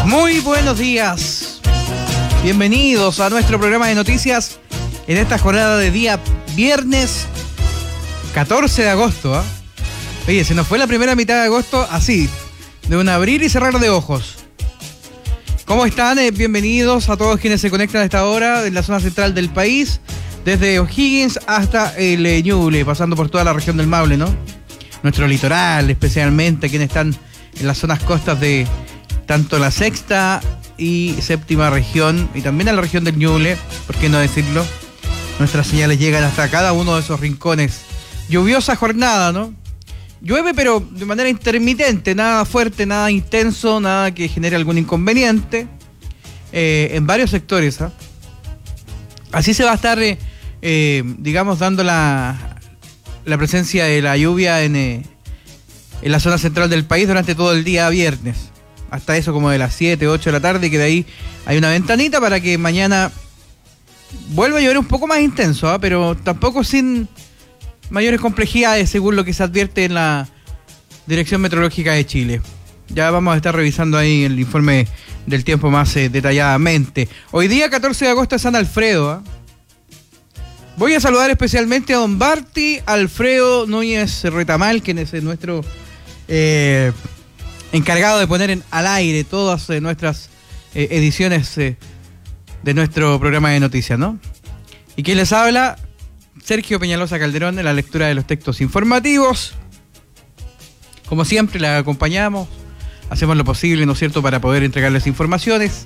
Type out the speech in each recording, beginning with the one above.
Muy buenos días. Bienvenidos a nuestro programa de noticias en esta jornada de día viernes 14 de agosto. Oye, se nos fue la primera mitad de agosto así, de un abrir y cerrar de ojos. ¿Cómo están? Bienvenidos a todos quienes se conectan a esta hora en la zona central del país, desde O'Higgins hasta el Ñuble, pasando por toda la región del Maule, ¿no? Nuestro litoral, especialmente quienes están en las zonas costas de tanto la sexta y séptima región, y también a la región del Ñuble, ¿por qué no decirlo? Nuestras señales llegan hasta cada uno de esos rincones. Lluviosa jornada, ¿no? Llueve, pero de manera intermitente, nada fuerte, nada intenso, nada que genere algún inconveniente en varios sectores. Así se va a estar, digamos, dando la presencia de la lluvia en la zona central del país durante todo el día viernes. Hasta eso como de las 7, 8 de la tarde, que de ahí hay una ventanita para que mañana vuelva a llover un poco más intenso, pero tampoco sin mayores complejidades según lo que se advierte en la Dirección Meteorológica de Chile. Ya vamos a estar revisando ahí el informe del tiempo más detalladamente. Hoy día 14 de agosto es San Alfredo. Voy a saludar especialmente a don Barty Alfredo Núñez Retamal, quien es nuestro encargado de poner al aire todas nuestras ediciones de nuestro programa de noticias, ¿no? Y quien les habla, Sergio Peñalosa Calderón, en la lectura de los textos informativos. Como siempre, la acompañamos, hacemos lo posible, ¿no es cierto?, para poder entregarles informaciones.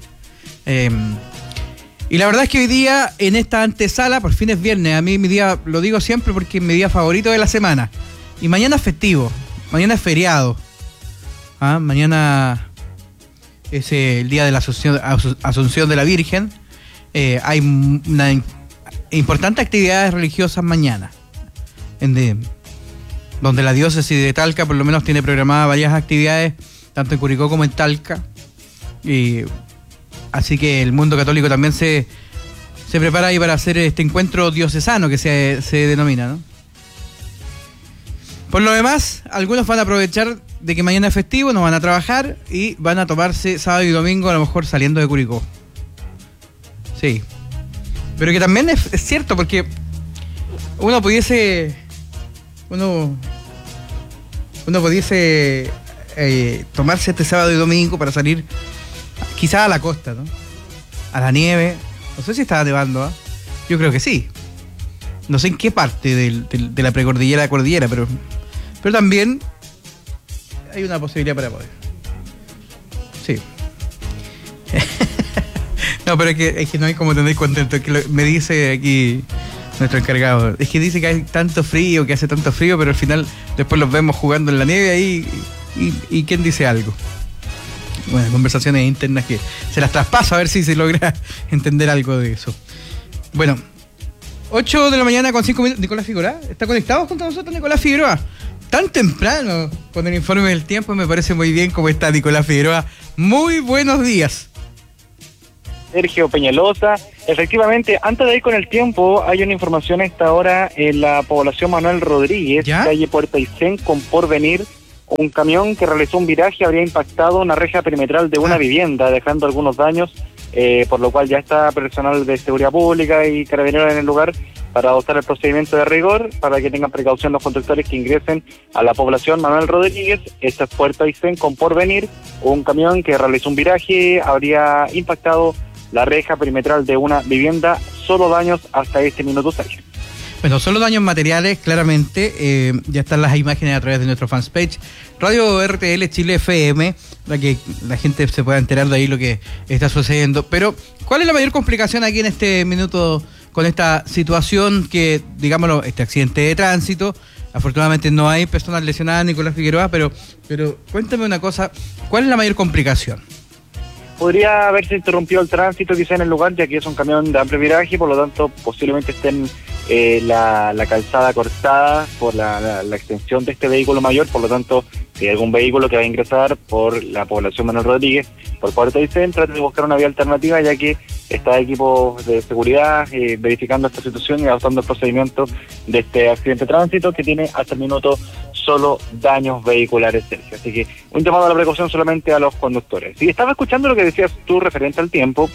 Y la verdad es que hoy día, en esta antesala, por fin es viernes. A mí mi día, lo digo siempre porque es mi día favorito de la semana. Y mañana es festivo, mañana es feriado. Mañana es el día de la Asunción de la Virgen. Hay una importantes actividades religiosas mañana, donde la diócesis de Talca por lo menos tiene programadas varias actividades, tanto en Curicó como en Talca. Así que el mundo católico también se prepara ahí para hacer este encuentro diocesano que se denomina, ¿no? Por lo demás, algunos van a aprovechar de que mañana es festivo, no van a trabajar y van a tomarse sábado y domingo, a lo mejor saliendo de Curicó. Sí. Pero que también es cierto, porque uno pudiese tomarse este sábado y domingo para salir quizás a la costa, ¿no? A la nieve. No sé si estaba nevando, Yo creo que sí. No sé en qué parte de la precordillera de la cordillera, pero también hay una posibilidad para poder. Sí. No, pero es que no hay como tener contento. Que me dice aquí nuestro encargado. Es que dice que hay tanto frío, que hace tanto frío, pero al final después los vemos jugando en la nieve ahí. ¿Y quién dice algo? Bueno, conversaciones internas que se las traspaso a ver si se logra entender algo de eso. Bueno, 8 de la mañana con 5 minutos. Nicolás Figueroa, ¿está conectado junto a nosotros Nicolás Figueroa? Tan temprano con el informe del tiempo, me parece muy bien cómo está Nicolás Figueroa. Muy buenos días. Sergio Peñalosa, efectivamente, antes de ir con el tiempo, hay una información a esta hora en la población Manuel Rodríguez, ¿ya? Calle Puerta Aysén, con Porvenir. Un camión que realizó un viraje habría impactado una reja perimetral de una vivienda, dejando algunos daños, por lo cual ya está personal de seguridad pública y carabineros en el lugar para adoptar el procedimiento de rigor, para que tengan precaución los conductores que ingresen a la población Manuel Rodríguez. Esta es Puerta Aysén con Porvenir. Un camión que realizó un viraje habría impactado la reja perimetral de una vivienda. Solo daños hasta este minuto, Sergio. Bueno, solo daños materiales, claramente. Ya están las imágenes a través de nuestro fanpage Radio RTL Chile FM, para que la gente se pueda enterar de ahí lo que está sucediendo. Pero, ¿cuál es la mayor complicación aquí en este minuto con esta situación que, digámoslo, este accidente de tránsito? Afortunadamente no hay personas lesionadas, Nicolás Figueroa, pero cuéntame una cosa, ¿cuál es la mayor complicación? Podría haberse interrumpido el tránsito quizá en el lugar, ya que es un camión de amplio viraje, por lo tanto posiblemente estén la calzada cortada por la extensión de este vehículo mayor. Por lo tanto, si hay algún vehículo que va a ingresar por la población Manuel Rodríguez, por Puerto Aysén, trate de buscar una vía alternativa, ya que está equipo de seguridad verificando esta situación y adoptando el procedimiento de este accidente de tránsito, que tiene hasta el minuto solo daños vehiculares, Sergio. Así que un llamado a la precaución solamente a los conductores. Y estaba escuchando lo que decías tú referente al tiempo,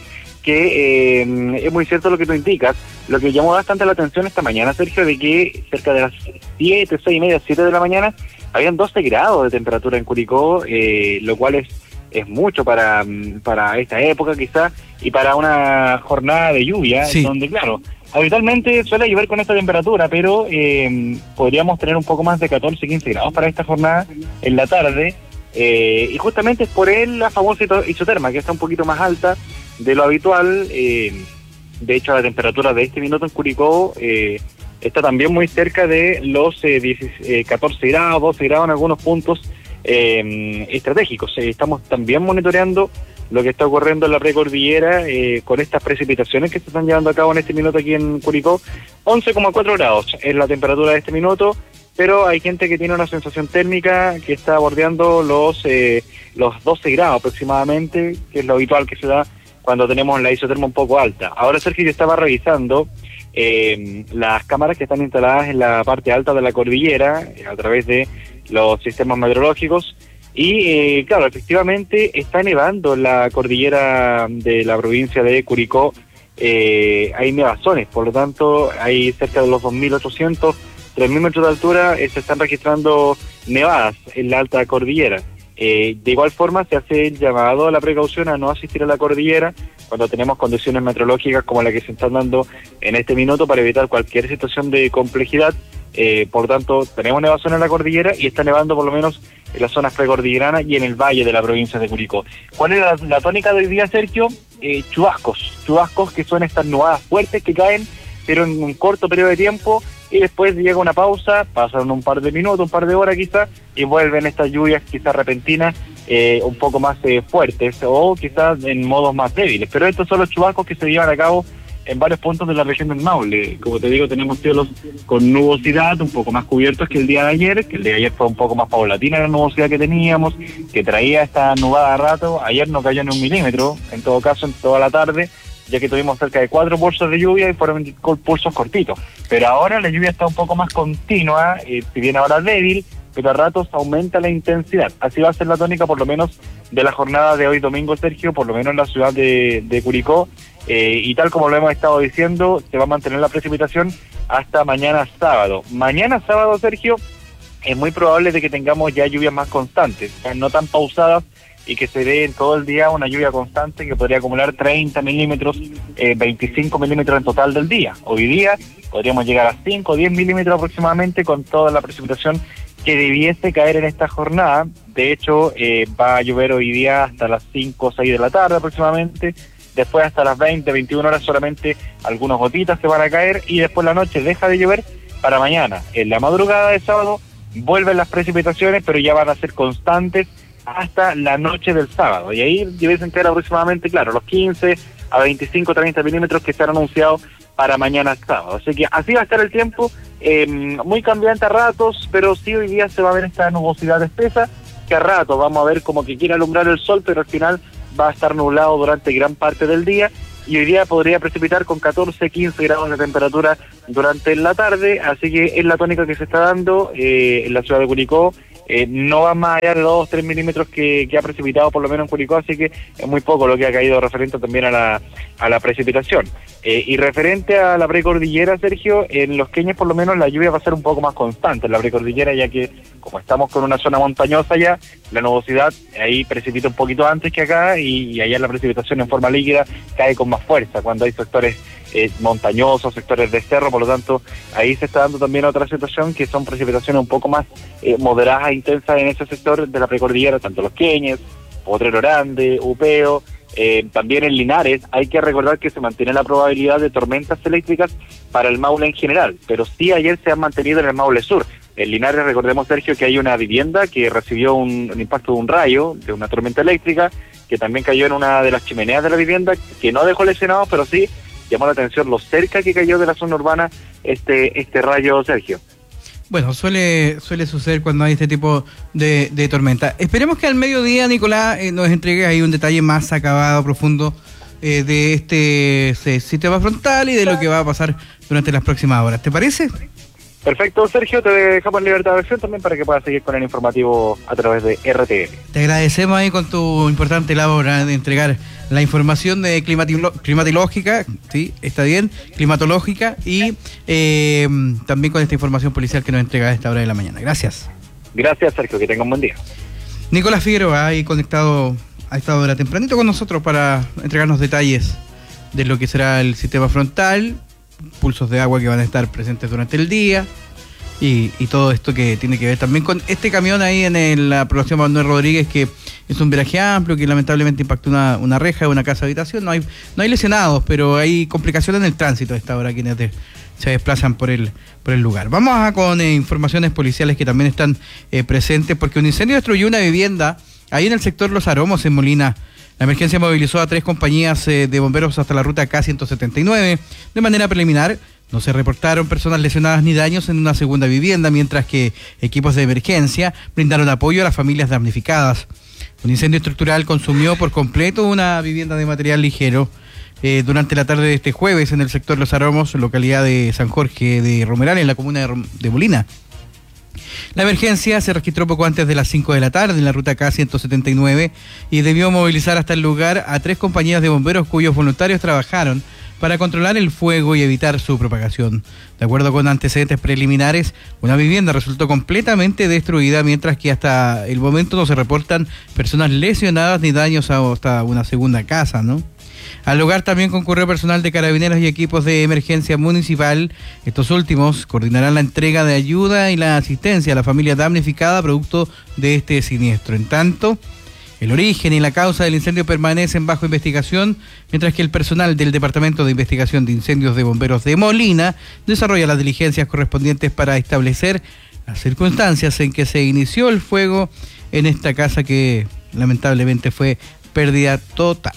que es muy cierto lo que tú indicas. Lo que llamó bastante la atención esta mañana, Sergio, de que cerca de las 7, 6 y media, 7 de la mañana, habían 12 grados de temperatura en Curicó, lo cual es mucho para esta época quizás, y para una jornada de lluvia, sí, donde claro, habitualmente suele llover con esta temperatura, pero podríamos tener un poco más de 14, 15 grados para esta jornada en la tarde, y justamente es por él la famosa isoterma, que está un poquito más alta de lo habitual. De hecho, la temperatura de este minuto en Curicó está también muy cerca de los 14 grados, 12 grados en algunos puntos estratégicos. Estamos también monitoreando lo que está ocurriendo en la precordillera con estas precipitaciones que se están llevando a cabo en este minuto aquí en Curicó. 11,4 grados es la temperatura de este minuto, pero hay gente que tiene una sensación térmica que está bordeando los 12 grados aproximadamente, que es lo habitual que se da cuando tenemos la isoterma un poco alta. Ahora, Sergio, yo estaba revisando las cámaras que están instaladas en la parte alta de la cordillera a través de los sistemas meteorológicos y, claro, efectivamente está nevando en la cordillera de la provincia de Curicó. Hay nevazones, por lo tanto hay cerca de los 2.800, 3.000 metros de altura se están registrando nevadas en la alta cordillera. De igual forma se hace el llamado a la precaución a no asistir a la cordillera cuando tenemos condiciones meteorológicas como la que se están dando en este minuto para evitar cualquier situación de complejidad. Por tanto, tenemos nevazón en la cordillera y está nevando por lo menos en las zonas precordilleranas y en el valle de la provincia de Curicó. ¿Cuál es la tónica de hoy día, Sergio? Chubascos que son estas nubadas fuertes que caen, pero en un corto periodo de tiempo, y después llega una pausa, pasan un par de minutos, un par de horas quizás, y vuelven estas lluvias quizás repentinas, un poco más fuertes, o quizás en modos más débiles. Pero estos son los chubascos que se llevan a cabo en varios puntos de la región del Maule. Como te digo, tenemos cielos con nubosidad un poco más cubiertos que el día de ayer, que el día de ayer fue un poco más paulatina la nubosidad que teníamos, que traía esta nubada a rato. Ayer no cayó ni 1 milímetro, en todo caso, en toda la tarde, ya que tuvimos cerca de 4 pulsos de lluvia y fueron pulsos cortitos. Pero ahora la lluvia está un poco más continua, si bien ahora débil, pero a ratos aumenta la intensidad. Así va a ser la tónica por lo menos de la jornada de hoy domingo, Sergio, por lo menos en la ciudad de Curicó, y tal como lo hemos estado diciendo, se va a mantener la precipitación hasta mañana sábado. Mañana sábado, Sergio, es muy probable de que tengamos ya lluvias más constantes, no tan pausadas, y que se dé en todo el día una lluvia constante que podría acumular 30 milímetros, 25 milímetros en total del día. Hoy día podríamos llegar a 5 o 10 milímetros aproximadamente con toda la precipitación que debiese caer en esta jornada. De hecho, va a llover hoy día hasta las 5 o 6 de la tarde aproximadamente, después hasta las 20, 21 horas solamente algunas gotitas que van a caer, y después la noche deja de llover para mañana. En la madrugada de sábado vuelven las precipitaciones, pero ya van a ser constantes hasta la noche del sábado, y ahí debiesen caer aproximadamente, claro, los 15 a 25, 30 milímetros que se han anunciado para mañana sábado. Así que así va a estar el tiempo, muy cambiante a ratos, pero sí hoy día se va a ver esta nubosidad espesa, que a ratos vamos a ver como que quiere alumbrar el sol, pero al final va a estar nublado durante gran parte del día, y hoy día podría precipitar con 14, 15 grados de temperatura durante la tarde. Así que es la tónica que se está dando en la ciudad de Curicó. No va más allá de 2 o 3 milímetros que ha precipitado por lo menos en Curicó, así que es muy poco lo que ha caído referente también a la precipitación. Y referente a la precordillera, Sergio, en Los Queñes por lo menos la lluvia va a ser un poco más constante en la precordillera, ya que como estamos con una zona montañosa ya, la nubosidad ahí precipita un poquito antes que acá, y allá la precipitación en forma líquida cae con más fuerza cuando hay sectores montañosos, sectores de cerro. Por lo tanto, ahí se está dando también otra situación, que son precipitaciones un poco más moderadas e intensas en ese sector de la precordillera, tanto Los Queñes, Potrero Grande, Upeo, también en Linares. Hay que recordar que se mantiene la probabilidad de tormentas eléctricas para el Maule en general, pero sí ayer se han mantenido en el Maule Sur. En Linares, recordemos, Sergio, que hay una vivienda que recibió un impacto de un rayo, de una tormenta eléctrica, que también cayó en una de las chimeneas de la vivienda, que no dejó lesionados, pero sí llamó la atención lo cerca que cayó de la zona urbana este rayo, Sergio. Bueno, suele suceder cuando hay este tipo de tormenta. Esperemos que al mediodía, Nicolás, nos entregue ahí un detalle más acabado, profundo, de este sistema frontal y de lo que va a pasar durante las próximas horas. ¿Te parece? Perfecto, Sergio, te dejamos en libertad de acción también para que puedas seguir con el informativo a través de RTL. Te agradecemos ahí con tu importante labor de entregar la información de climatológica, ¿sí? Está bien, climatológica, y también con esta información policial que nos entrega a esta hora de la mañana. Gracias. Gracias, Sergio, que tenga un buen día. Nicolás Figueroa, ahí conectado a esta hora tempranito con nosotros para entregarnos detalles de lo que será el sistema frontal, pulsos de agua que van a estar presentes durante el día y todo esto que tiene que ver también con este camión ahí en la población Manuel Rodríguez, que es un viraje amplio que lamentablemente impactó una reja de una casa de habitación. No hay lesionados, pero hay complicaciones en el tránsito a esta hora quienes se desplazan por el lugar. Vamos con informaciones policiales que también están presentes, porque un incendio destruyó una vivienda ahí en el sector Los Aromos, en Molina. La emergencia movilizó a 3 compañías de bomberos hasta la ruta K179. De manera preliminar, no se reportaron personas lesionadas ni daños en una segunda vivienda, mientras que equipos de emergencia brindaron apoyo a las familias damnificadas. Un incendio estructural consumió por completo una vivienda de material ligero durante la tarde de este jueves en el sector Los Aromos, localidad de San Jorge de Romeral, en la comuna de Molina. La emergencia se registró poco antes de las 5 de la tarde en la ruta K179 y debió movilizar hasta el lugar a 3 compañías de bomberos cuyos voluntarios trabajaron para controlar el fuego y evitar su propagación. De acuerdo con antecedentes preliminares, una vivienda resultó completamente destruida, mientras que hasta el momento no se reportan personas lesionadas ni daños hasta una segunda casa, ¿no? Al lugar también concurrió personal de carabineros y equipos de emergencia municipal. Estos últimos coordinarán la entrega de ayuda y la asistencia a la familia damnificada producto de este siniestro. En tanto, el origen y la causa del incendio permanecen bajo investigación, mientras que el personal del Departamento de Investigación de Incendios de Bomberos de Molina desarrolla las diligencias correspondientes para establecer las circunstancias en que se inició el fuego en esta casa, que lamentablemente fue pérdida total.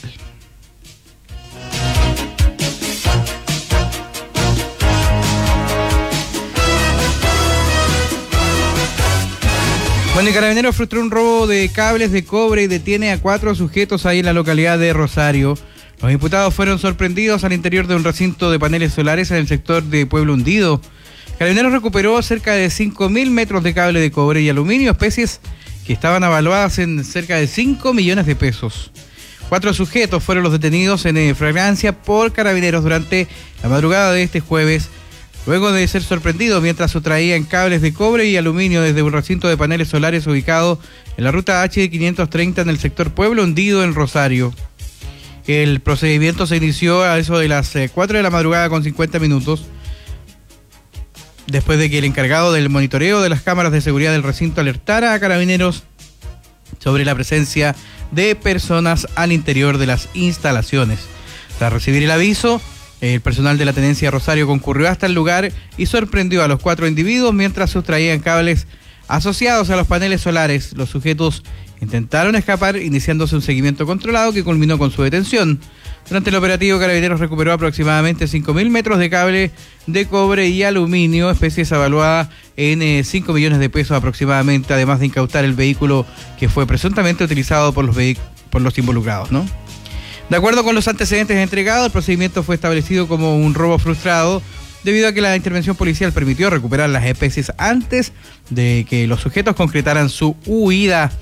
Bueno, el Carabineros frustró un robo de cables de cobre y detiene a 4 sujetos ahí en la localidad de Rosario. Los imputados fueron sorprendidos al interior de un recinto de paneles solares en el sector de Pueblo Hundido. Carabineros recuperó cerca de 5.000 metros de cable de cobre y aluminio, especies que estaban avaluadas en cerca de 5 millones de pesos. 4 sujetos fueron los detenidos en flagrancia por Carabineros durante la madrugada de este jueves, luego de ser sorprendido mientras sustraían cables de cobre y aluminio desde un recinto de paneles solares ubicado en la ruta H530 en el sector Pueblo Hundido en Rosario. El procedimiento se inició a eso de las 4 de la madrugada con 50 minutos, después de que el encargado del monitoreo de las cámaras de seguridad del recinto alertara a Carabineros sobre la presencia de personas al interior de las instalaciones. Tras recibir el aviso, el personal de la Tenencia Rosario concurrió hasta el lugar y sorprendió a los 4 individuos mientras sustraían cables asociados a los paneles solares. Los sujetos intentaron escapar, iniciándose un seguimiento controlado que culminó con su detención. Durante el operativo, Carabineros recuperó aproximadamente 5.000 metros de cable de cobre y aluminio, especies evaluadas en 5 millones de pesos aproximadamente, además de incautar el vehículo que fue presuntamente utilizado por los involucrados, ¿no? De acuerdo con los antecedentes entregados, el procedimiento fue establecido como un robo frustrado debido a que la intervención policial permitió recuperar las especies antes de que los sujetos concretaran su huida.